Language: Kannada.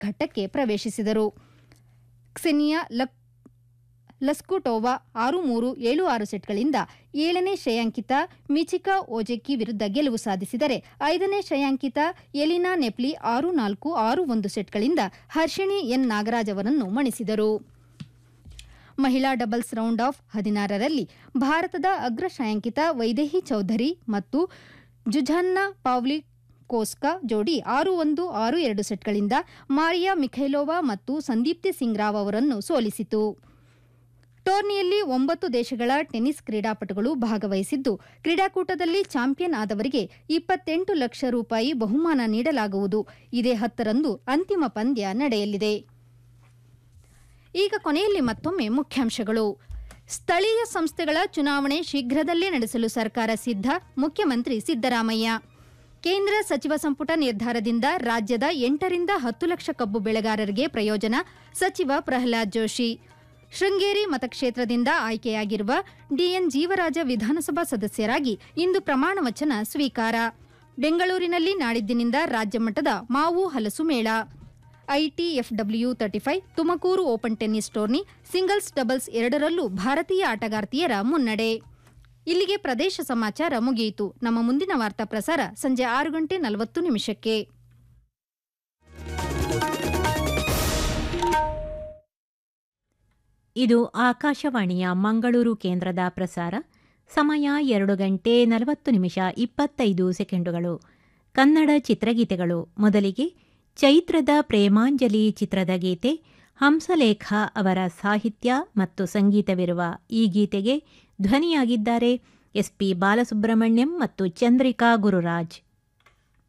ಘಟ್ಟಕ್ಕೆ ಪ್ರವೇಶಿಸಿದರು. ಕ್ಸೆನಿಯಾ ಲಸ್ಕುಟೋವಾ 6-3, 7-6 ಸೆಟ್ಗಳಿಂದ 7ನೇ ಶ್ರೇಯಾಂಕಿತ ಮಿಚಿಕಾ ಓಜೆಕಿ ವಿರುದ್ಧ ಗೆಲುವು ಸಾಧಿಸಿದರೆ 5ನೇ ಶ್ರೇಯಾಂಕಿತ ಎಲಿನಾ ನೆಪ್ಲಿ 6-4, 6-1 ಸೆಟ್ಗಳಿಂದ ಹರ್ಷಿಣಿ ಎನ್ ನಾಗರಾಜ್ ಅವರನ್ನು ಮಣಿಸಿದರು. ಮಹಿಳಾ ಡಬಲ್ಸ್ ರೌಂಡ್ ಆಫ್ 16ರಲ್ಲಿ ಭಾರತದ ಅಗ್ರ ಶ್ರೇಯಾಂಕಿತ ವೈದೇಹಿ ಚೌಧರಿ ಮತ್ತು ಜುಝಾನ್ನಾ ಪಾವ್ಲಿಕೋಸ್ಕಾ ಜೋಡಿ 6-1, 6-2 ಸೆಟ್ಗಳಿಂದ ಮಾರಿಯಾ ಮಿಖೈಲೋವಾ ಮತ್ತು ಸಂದೀಪ್ತಿ ಸಿಂಗ್ ರಾವ್ ಅವರನ್ನು ಸೋಲಿಸಿತು. ಟೂರ್ನಿಯಲ್ಲಿ 9 ದೇಶಗಳ ಟೆನ್ನಿಸ್ ಕ್ರೀಡಾಪಟುಗಳು ಭಾಗವಹಿಸಿದ್ದು, ಕ್ರೀಡಾಕೂಟದಲ್ಲಿ ಚಾಂಪಿಯನ್ ಆದವರಿಗೆ 28 ಲಕ್ಷ ರೂಪಾಯಿ ಬಹುಮಾನ ನೀಡಲಾಗುವುದು. ಇದೇ 10ರಂದು ಅಂತಿಮ ಪಂದ್ಯ ನಡೆಯಲಿದೆ. ಈಗ ಕೊನೆಯಲ್ಲಿ ಮತ್ತೊಮ್ಮೆ ಮುಖ್ಯಾಂಶಗಳು. ಸ್ಥಳೀಯ ಸಂಸ್ಥೆಗಳ ಚುನಾವಣೆ ಶೀಘ್ರದಲ್ಲೇ ನಡೆಸಲು ಸರ್ಕಾರ ಸಿದ್ಧ, ಮುಖ್ಯಮಂತ್ರಿ ಸಿದ್ದರಾಮಯ್ಯ. ಕೇಂದ್ರ ಸಚಿವ ಸಂಪುಟ ನಿರ್ಧಾರದಿಂದ ರಾಜ್ಯದ 8ರಿಂದ 10 ಲಕ್ಷ ಕಬ್ಬು ಬೆಳೆಗಾರರಿಗೆ ಪ್ರಯೋಜನ, ಸಚಿವ ಪ್ರಹ್ಲಾದ್ ಜೋಶಿ. ಶೃಂಗೇರಿ ಮತಕ್ಷೇತ್ರದಿಂದ ಆಯ್ಕೆಯಾಗಿರುವ ಡಿಎನ್ ಜೀವರಾಜ ವಿಧಾನಸಭಾ ಸದಸ್ಯರಾಗಿ ಇಂದು ಪ್ರಮಾಣ ವಚನ ಸ್ವೀಕಾರ. ಬೆಂಗಳೂರಿನಲ್ಲಿ ನಾಡಿದ್ದಿನಿಂದ ರಾಜ್ಯಮಟ್ಟದ ಮಾವು ಹಲಸು ಮೇಳ. ITFW35 Tumakuru open tennis tourney singles doubles 2ರಲ್ಲೂ ಭಾರತೀಯ ಆಟಗಾರ್ತಿಯರ ಮುನ್ನಡೆ. ಇಲ್ಲಿಗೆ ಪ್ರದೇಶ ಸಮಾಚಾರ ಮುಗಿಯಿತು. ನಮ್ಮ ಮುಂದಿನ ವಾರ್ತಾ ಪ್ರಸಾರ ಸಂಜೆ 6:40 ಇದು ಆಕಾಶವಾಣಿಯ ಮಂಗಳೂರು ಕೇಂದ್ರದ ಪ್ರಸಾರ. ಸಮಯ 2:40 ಕನ್ನಡ ಚಿತ್ರಗೀತೆಗಳು. ಮೊದಲಿಗೆ ಚೈತ್ರದ ಪ್ರೇಮಾಂಜಲಿ ಚಿತ್ರದ ಗೀತೆ. ಹಂಸಲೇಖ ಅವರ ಸಾಹಿತ್ಯ ಮತ್ತು ಸಂಗೀತವಿರುವ ಈ ಗೀತೆಗೆ ಧ್ವನಿಯಾಗಿದ್ದಾರೆ SP ಬಾಲಸುಬ್ರಹ್ಮಣ್ಯಂ ಮತ್ತು ಚಂದ್ರಿಕಾ ಗುರುರಾಜ್.